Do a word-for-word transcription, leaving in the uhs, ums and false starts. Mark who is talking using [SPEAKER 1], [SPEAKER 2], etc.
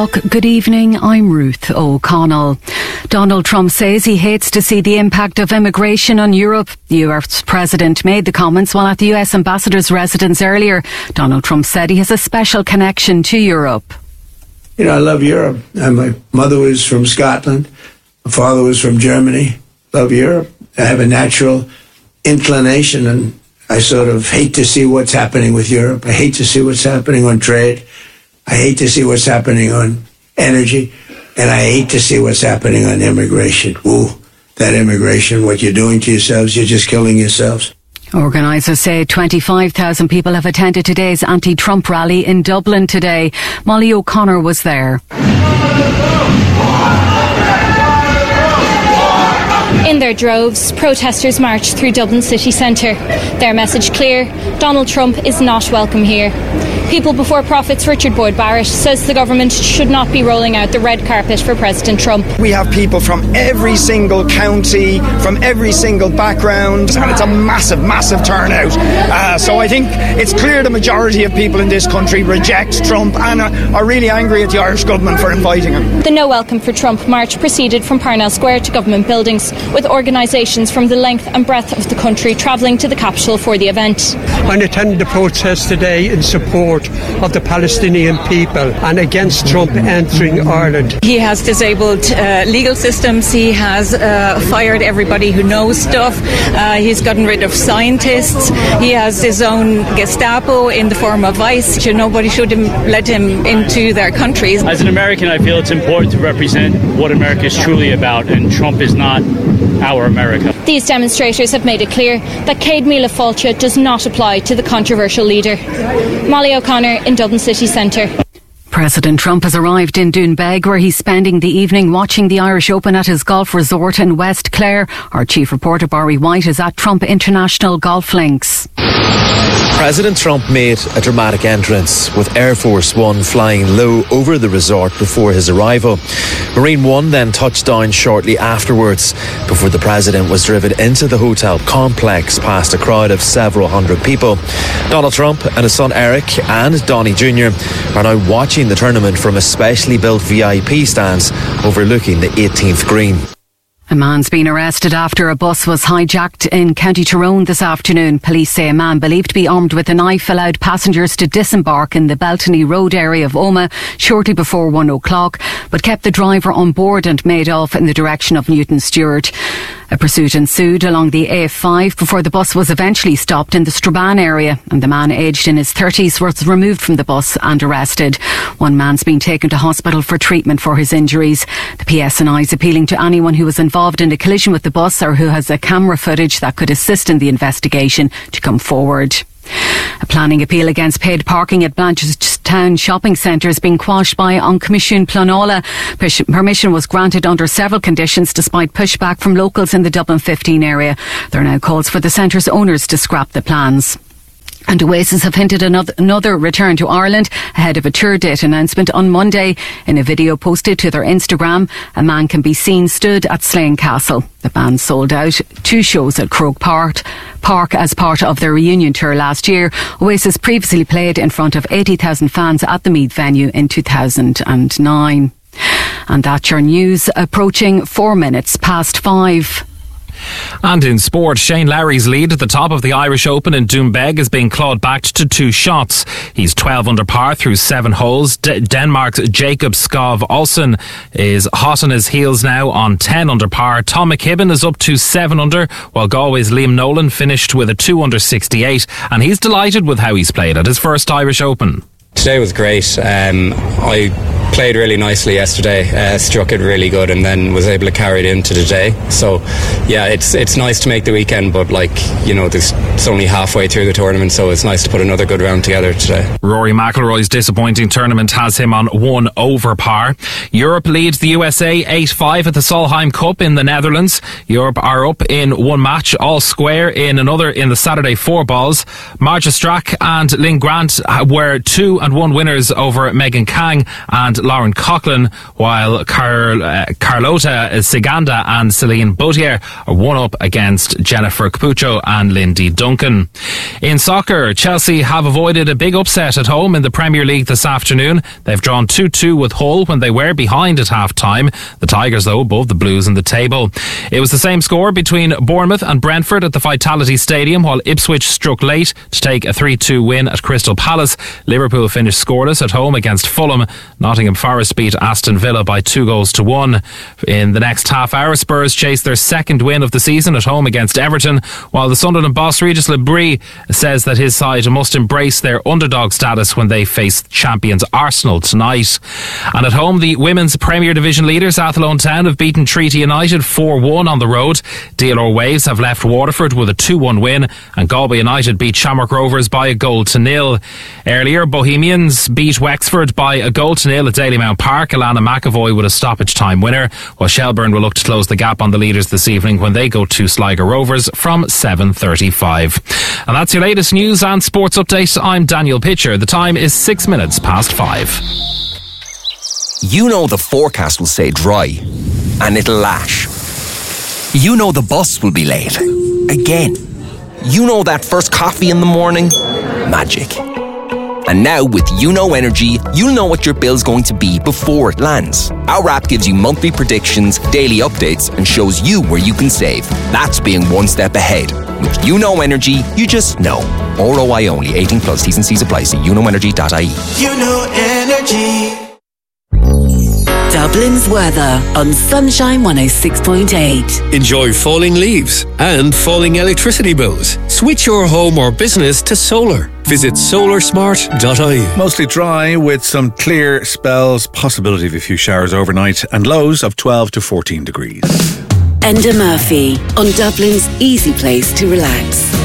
[SPEAKER 1] Good evening, I'm Ruth O'Connell. Donald Trump says he hates to see the impact of immigration on Europe. The U S President made the comments while at the U S Ambassador's residence earlier. Donald Trump said he has a special connection to Europe.
[SPEAKER 2] You know, I love Europe. And my mother was from Scotland. My father was from Germany. Love Europe. I have a natural inclination, and I sort of hate to see what's happening with Europe. I hate to see what's happening on trade. I hate to see what's happening on energy, and I hate to see what's happening on immigration. Ooh, that immigration, what you're doing to yourselves, you're just killing yourselves.
[SPEAKER 1] Organisers say twenty-five thousand people have attended today's anti-Trump rally in Dublin today. Molly O'Connor was there.
[SPEAKER 3] In their droves, protesters marched through Dublin city centre. Their message clear: Donald Trump is not welcome here. People Before Profit's Richard Boyd Barrett says the government should not be rolling out the red carpet for President Trump.
[SPEAKER 4] We have people from every single county, from every single background, and it's a massive, massive turnout. Uh, so I think it's clear the majority of people in this country reject Trump and are, are really angry at the Irish government for inviting him.
[SPEAKER 3] The No Welcome for Trump march proceeded from Parnell Square to government buildings, with organisations from the length and breadth of the country travelling to the capital for the event.
[SPEAKER 5] I'm attending the protest today in support of the Palestinian people and against Trump entering Ireland.
[SPEAKER 6] He has disabled uh, legal systems. He has uh, fired everybody who knows stuff. Uh, he's gotten rid of scientists. He has his own Gestapo in the form of ICE. Nobody should him, let him into their countries.
[SPEAKER 7] As an American, I feel it's important to represent what America is truly about, and Trump is not our America.
[SPEAKER 3] These demonstrators have made it clear that Céad Míle Fáilte does not apply to the controversial leader. Molly O'Connor in Dublin City Centre.
[SPEAKER 1] President Trump has arrived in Doonbeg, where he's spending the evening watching the Irish Open at his golf resort in West Clare. Our chief reporter Barry White is at Trump International Golf Links.
[SPEAKER 8] President Trump made a dramatic entrance, with Air Force One flying low over the resort before his arrival. Marine One then touched down shortly afterwards, before the president was driven into the hotel complex past a crowd of several hundred people. Donald Trump and his son Eric and Donnie Junior are now watching the tournament from a specially built V I P stance overlooking the eighteenth green.
[SPEAKER 1] A man's been arrested after a bus was hijacked in County Tyrone this afternoon. Police say a man believed to be armed with a knife allowed passengers to disembark in the Beltany Road area of Omagh shortly before one o'clock, but kept the driver on board and made off in the direction of Newton Stewart. A pursuit ensued along the A F five before the bus was eventually stopped in the Strabane area, and the man, aged in his thirties, was removed from the bus and arrested. One man's been taken to hospital for treatment for his injuries. The P S N I is appealing to anyone who was involved in a collision with the bus or who has a camera footage that could assist in the investigation to come forward. A planning appeal against paid parking at Blanchardstown shopping centre is being quashed by An Comisiún Pleanála. Permission was granted under several conditions despite pushback from locals in the Dublin fifteen area. There are now calls for the centre's owners to scrap the plans. And Oasis have hinted another, another return to Ireland ahead of a tour date announcement on Monday. In a video posted to their Instagram, a man can be seen stood at Slane Castle. The band sold out two shows at Croke Park, Park as part of their reunion tour last year. Oasis previously played in front of eighty thousand fans at the Meath venue in two thousand nine. And that's your news, approaching four minutes past five.
[SPEAKER 9] And in sport, Shane Lowry's lead at the top of the Irish Open in Doonbeg is being clawed back to two shots. He's twelve under par through seven holes. D- Denmark's Jacob Skov Olsen is hot on his heels now on ten under par. Tom McKibben is up to seven under, while Galway's Liam Nolan finished with a two under sixty-eight, and he's delighted with how he's played at his first Irish Open.
[SPEAKER 10] Today was great. Um, I played really nicely yesterday, uh, struck it really good, and then was able to carry it into today. So yeah, it's it's nice to make the weekend, but like, you know, this, it's only halfway through the tournament, so it's nice to put another good round together today.
[SPEAKER 9] Rory McIlroy's disappointing tournament has him on one over par. Europe leads the U S A eight five at the Solheim Cup in the Netherlands. Europe are up in one match, all square in another in the Saturday four balls. Marja Strack and Lynn Grant were two and one winners over Megan Kang and Lauren Coughlin, while Car- uh, Carlota Siganda and Celine Bautier are one up against Jennifer Capuccio and Lindy Duncan. In soccer, Chelsea have avoided a big upset at home in the Premier League this afternoon. They've drawn two two with Hull when they were behind at half-time. The Tigers, though, above the Blues in the table. It was the same score between Bournemouth and Brentford at the Vitality Stadium, while Ipswich struck late to take a three two win at Crystal Palace. Liverpool finished scoreless at home against Fulham. Nottingham Forest beat Aston Villa by two goals to one. In the next half hour, Spurs chased their second win of the season at home against Everton, while the Sunderland boss Regis Lebris says that his side must embrace their underdog status when they face champions Arsenal tonight. And at home, the women's Premier Division leaders Athlone Town have beaten Treaty United four one on the road. D L R Waves have left Waterford with a two one win, and Galway United beat Shamrock Rovers by a goal to nil. Earlier, Bohemians beat Wexford by a goal to nil at Dalymount Park. Alana McAvoy with a stoppage time winner, while Shelburne will look to close the gap on the leaders this evening when they go to Sligo Rovers from seven thirty-five. And that's your latest news and sports update. I'm Daniel Pitcher. The time is six minutes past five.
[SPEAKER 11] You know the forecast will say dry, and it'll lash. You know the bus will be late. Again. You know that first coffee in the morning? Magic. And now with YouKnow Energy, you'll know what your bill's going to be before it lands. Our app gives you monthly predictions, daily updates, and shows you where you can save. That's being one step ahead. With YouKnow Energy, you just know. R O I only. eighteen plus. T's and C's apply. See you know energy dot I E.
[SPEAKER 12] YouKnow Energy.
[SPEAKER 13] Dublin's weather on Sunshine one oh six point eight.
[SPEAKER 14] Enjoy falling leaves and falling electricity bills. Switch your home or business to solar. Visit solar smart dot I E.
[SPEAKER 15] Mostly dry with some clear spells, possibility of a few showers overnight, and lows of twelve to fourteen degrees.
[SPEAKER 13] Enda Murphy on Dublin's easy place to relax.